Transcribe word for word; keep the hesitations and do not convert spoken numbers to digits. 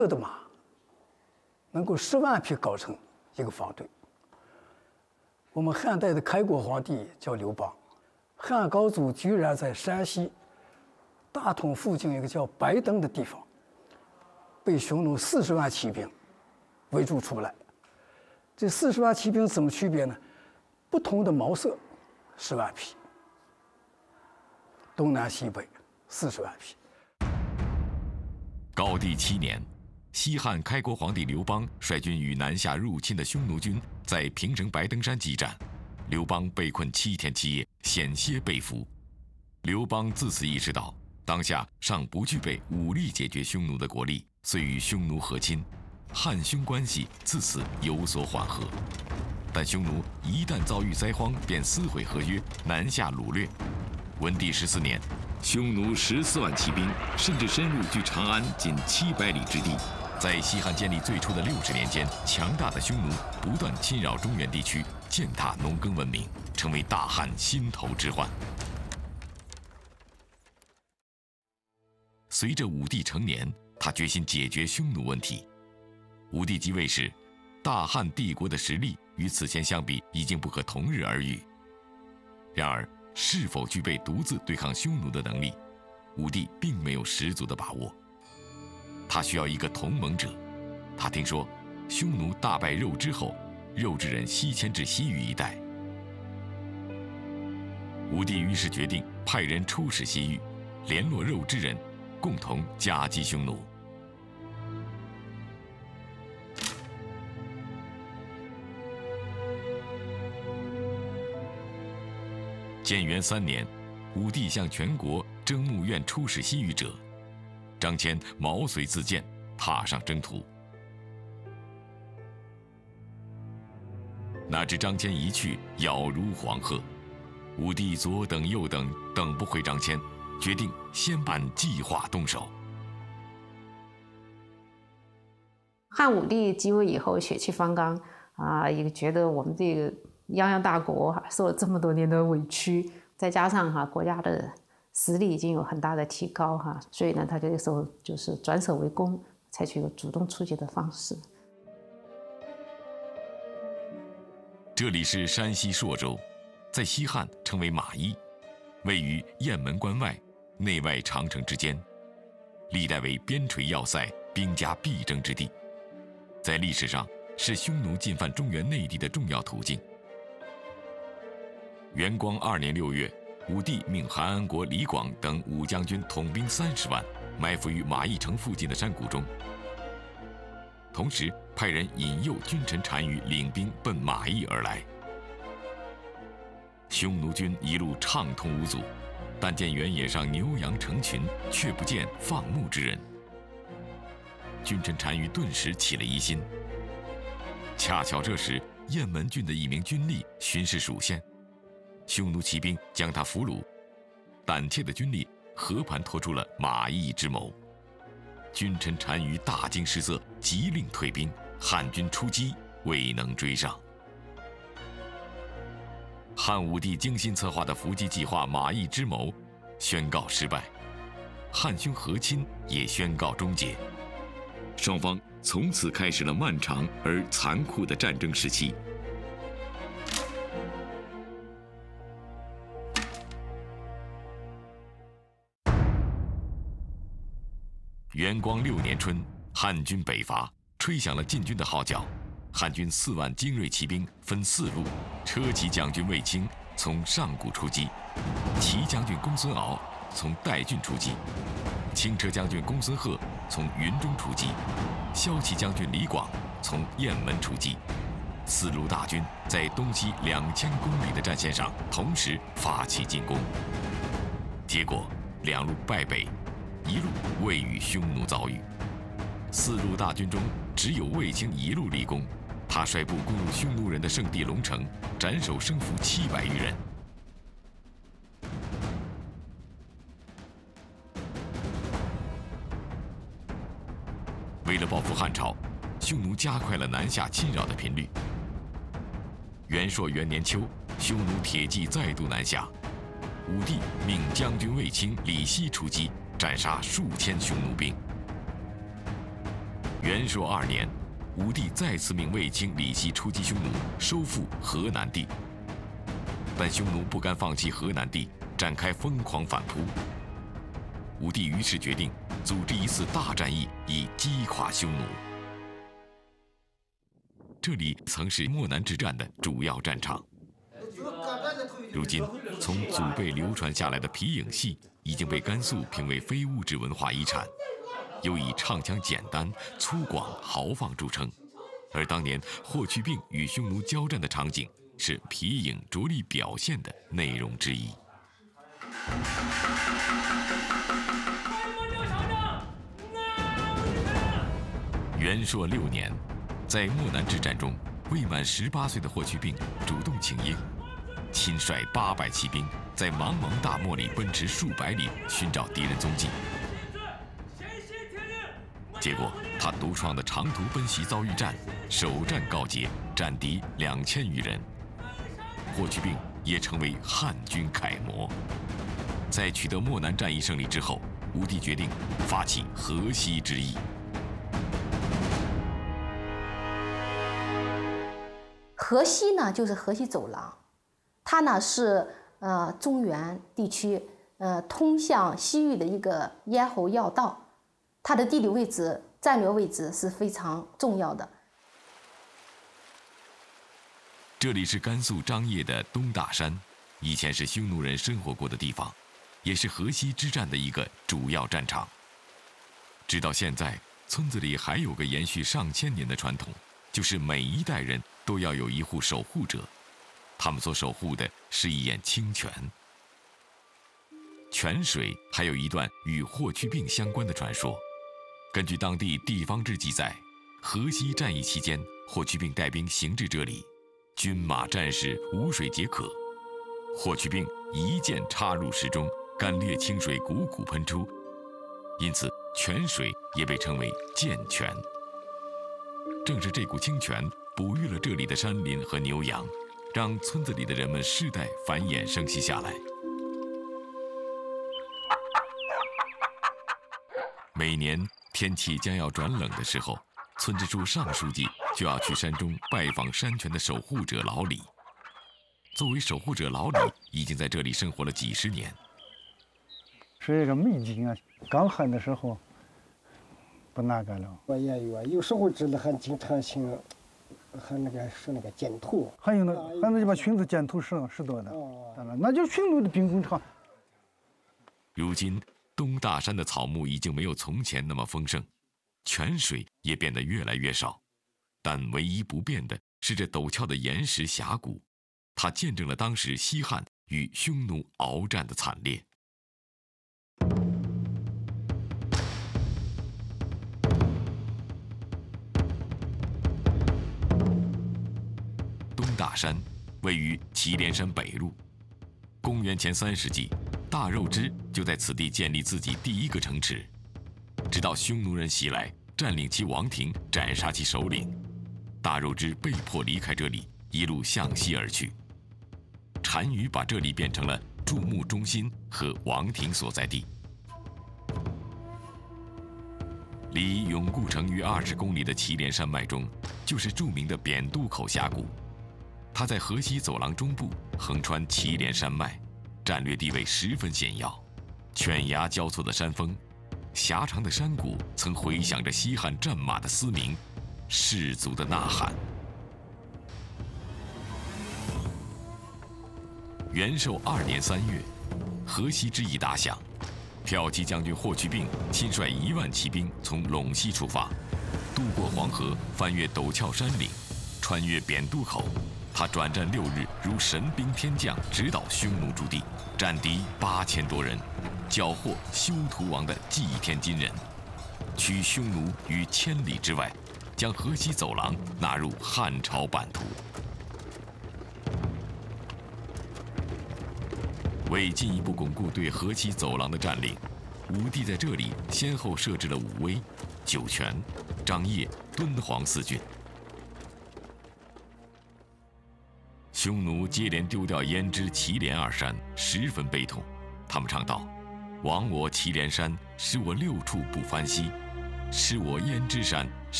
的马能够十万匹搞成一个方队。我们汉代的开国皇帝叫刘邦，汉高祖居然在山西大同附近一个叫白登的地方，被匈奴四十万骑兵围住出不来。这四十万骑兵怎么区别呢？不同的毛色，十万匹，东南西北四十万匹。 高帝七年，西汉开国皇帝刘邦率军与南下入侵的匈奴军在平城白登山激战，刘邦被困七天七夜，险些被俘。刘邦自此意识到，当下尚不具备武力解决匈奴的国力，遂与匈奴和亲，汉匈关系自此有所缓和。但匈奴一旦遭遇灾荒，便撕毁合约，南下掳掠。文帝十四年，匈奴十四万骑兵，甚至深入距长安仅七百里之地。在西汉建立最初的六十年间，强大的匈奴不断侵扰中原地区，践踏农耕文明，成为大汉心头之患。随着武帝成年，他决心解决匈奴问题。武帝即位时，大汉帝国的实力与此前相比已经不可同日而语。然而，是否具备独自对抗匈奴的能力，武帝并没有十足的把握。他需要一个同盟者。他听说，匈奴大败肉之后，肉之人西迁至西域一带。武帝于是决定派人出使西域，联络肉之人，共同夹击匈奴。建元三年，武帝向全国征募愿出使西域者，张骞毛遂自荐，踏上征途。哪知张骞一去，杳如黄鹤。武帝左等右等，等不回张骞，决定先按计划动手。 汉武帝继位以后，血气方刚啊，也觉得我们这个泱泱大国哈，受了这么多年的委屈，再加上哈国家的实力已经有很大的提高哈，所以呢，他这个时候就是转守为攻，采取一个主动出击的方式。 这里是山西朔州，在西汉称为马邑，位于雁门关外，内外长城之间，历代为边陲要塞、兵家必争之地，在历史上是匈奴进犯中原内地的重要途径。元光二年六月，武帝命韩安国李广等武将军统兵三十万，埋伏于马邑城附近的山谷中，同时派人引诱君臣单于领兵奔马邑而来。匈奴军一路畅通无阻，但见原野上牛羊成群，却不见放牧之人。君臣单于顿时起了疑心。恰巧这时，雁门郡的一名军吏巡视属县，匈奴骑兵将他俘虏，胆怯的军吏和盘托出了马邑之谋。君臣单于大惊失色，急令退兵，汉军出击，未能追上。汉武帝精心策划的伏击计划马邑之谋宣告失败，汉匈和亲也宣告终结，双方从此开始了漫长而残酷的战争时期。元光六年春，汉军北伐，吹响了进军的号角。汉军四万精锐骑兵分四路，车骑将军卫青从上谷出击，骑将军公孙敖从代郡出击，轻车将军公孙贺从云中出击，骁骑将军李广从雁门出击。四路大军在东西两千公里的战线上同时发起进攻，结果两路败北，一路未与匈奴遭遇。四路大军中只有卫青一路立功，他率部攻入匈奴人的圣地龙城，斩首生俘七百余人。为了报复汉朝，匈奴加快了南下侵扰的频率。元朔元年秋，匈奴铁骑再度南下，武帝命将军卫青、李希出击，斩杀数千匈奴兵。 元朔二年，武帝再次命卫青、李熙出击匈奴，收复河南地。但匈奴不甘放弃河南地，展开疯狂反扑。武帝于是决定组织一次大战役，以击垮匈奴。这里曾是漠南之战的主要战场。如今，从祖辈流传下来的皮影戏已经被甘肃评为非物质文化遗产，又以唱腔简单、粗犷、豪放著称。而当年霍去病与匈奴交战的场景，是皮影着力表现的内容之一。元朔六年，在漠南之战中，未满十八岁的霍去病主动请缨，亲率八百骑兵在茫茫大漠里奔驰数百里，寻找敌人踪迹。结果，他独创的长途奔袭遭遇战，首战告捷，战敌两千余人。霍去病也成为汉军楷模。在取得漠南战役胜利之后，武帝决定发起河西之役。 河西呢，就是河西走廊，它呢是呃中原地区呃通向西域的一个咽喉要道，它的地理位置、战略位置是非常重要的。 这里是甘肃张掖的东大山，以前是匈奴人生活过的地方，也是河西之战的一个主要战场。直到现在，村子里还有个延续上千年的传统，就是每一代人都要有一户守护者，他们所守护的是一眼清泉。泉水还有一段与霍去病相关的传说。根据当地地方志记载，河西战役期间，霍去病带兵行至这里，军马战士无水解渴，霍去病一剑插入石中，干裂清水汩汩喷出，因此泉水也被称为剑泉。正是这股清泉哺育了这里的山林和牛羊，让村子里的人们世代繁衍生息下来。每年天气将要转冷的时候，村支书尚书记就要去山中拜访山泉的守护者老李。作为守护者，老李已经在这里生活了几十年。 是一个美景啊！刚旱的时候不那个了。 我也有啊，有时候真的很经常性，很那个是那个剪土。 还有呢，还有就把裙子剪土石石头的，当然那就是匈奴的兵工厂。 如今东大山的草木已经没有从前那么丰盛，泉水也变得越来越少，但唯一不变的是这陡峭的岩石峡谷，它见证了当时西汉与匈奴鏖战的惨烈。东大山位于祁连山北麓，公元前三世纪，大肉支就在此地建立自己第一个城池，直到匈奴人袭来，占领其王庭，斩杀其首领，大肉支被迫离开这里，一路向西而去。单于把这里变成了驻牧中心和王庭所在地。离永固城约二十公里的祁连山脉中，就是著名的扁渡口峡谷。它在河西走廊中部，横穿祁连山脉，战略地位十分险要。犬牙交错的山峰，狭长的山谷，曾回响着西汉战马的嘶鸣，士卒的呐喊。元狩二年三月，河西之役打响，骠骑将军霍去病亲率一万骑兵从陇西出发，渡过黄河，翻越陡峭山岭，穿越扁渡口。他转战六日，如神兵天将，直捣匈奴驻地，战敌八千多人，缴获修图王的祭天金人，取匈奴于千里之外，将河西走廊纳入汉朝版图。为进一步巩固对河西走廊的占领，武帝在这里先后设置了武威、酒泉、张掖、敦煌四郡。匈奴接连丢掉胭脂、祁连二山，十分悲痛。他们唱道：“亡我祁连山，使我六畜不翻稀。” 吃我焉支山，